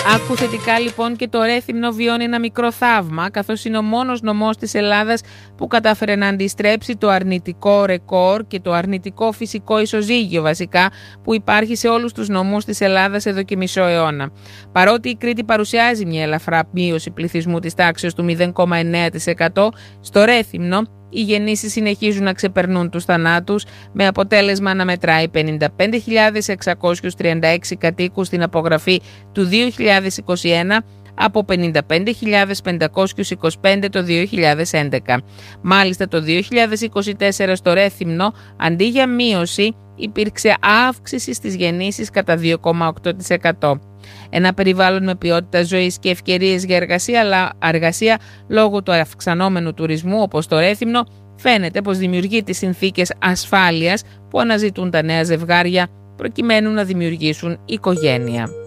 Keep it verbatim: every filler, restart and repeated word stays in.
Άκου θετικά λοιπόν και το Ρέθυμνο βιώνει ένα μικρό θαύμα, καθώς είναι ο μόνος νομός της Ελλάδας που κατάφερε να αντιστρέψει το αρνητικό ρεκόρ και το αρνητικό φυσικό ισοζύγιο βασικά που υπάρχει σε όλους τους νομούς της Ελλάδας εδώ και μισό αιώνα. Παρότι η Κρήτη παρουσιάζει μια ελαφρά μείωση πληθυσμού της τάξης του μηδέν κόμμα εννέα τοις εκατό, στο Ρέθυμνο οι γεννήσεις συνεχίζουν να ξεπερνούν τους θανάτους, με αποτέλεσμα να μετράει πενήντα πέντε χιλιάδες εξακόσιους τριάντα έξι κατοίκους στην απογραφή του δύο χιλιάδες είκοσι ένα από πενήντα πέντε χιλιάδες πεντακόσιους είκοσι πέντε το δύο χιλιάδες έντεκα. Μάλιστα το δύο χιλιάδες είκοσι τέσσερα στο Ρέθυμνο, αντί για μείωση, υπήρξε αύξηση στις γεννήσεις κατά δύο κόμμα οκτώ τοις εκατό. Ένα περιβάλλον με ποιότητα ζωής και ευκαιρίες για εργασία, αλλά εργασία λόγω του αυξανόμενου τουρισμού όπως το Ρέθυμνο, φαίνεται πως δημιουργεί τις συνθήκες ασφάλειας που αναζητούν τα νέα ζευγάρια προκειμένου να δημιουργήσουν οικογένεια.